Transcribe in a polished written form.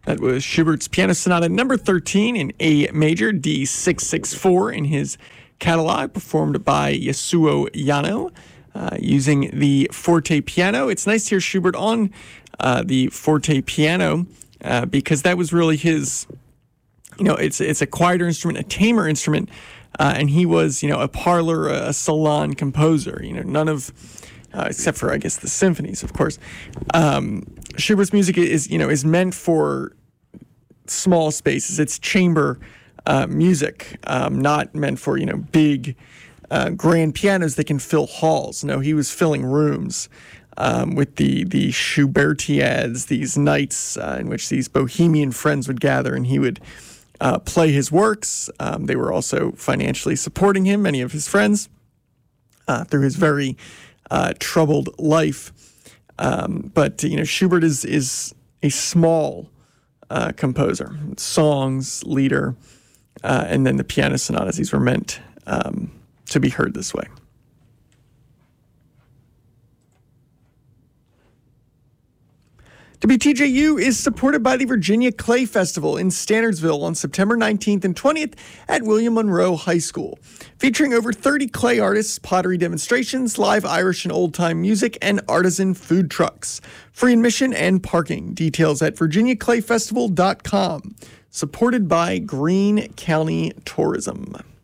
That was Schubert's Piano Sonata number 13 in A major, D664 in his catalog, performed by Yasuo Yano using the forte piano. It's nice to hear Schubert on the forte piano because that was really his, it's a quieter instrument, a tamer instrument, and he was, a parlor, a salon composer, none of... except for, I guess, the symphonies, of course. Schubert's music is meant for small spaces. It's chamber music, not meant for, big, grand pianos that can fill halls. No, he was filling rooms with the Schubertiads, these nights in which these bohemian friends would gather, and he would play his works. They were also financially supporting him, many of his friends, through his very... troubled life, but Schubert is a small composer, songs, leader, and then the piano sonatas. These were meant to be heard this way. WTJU is supported by the Virginia Clay Festival in Standardsville on September 19th and 20th at William Monroe High School, featuring over 30 clay artists, pottery demonstrations, live Irish and old-time music, and artisan food trucks. Free admission and parking. Details at virginiaclayfestival.com. Supported by Greene County Tourism.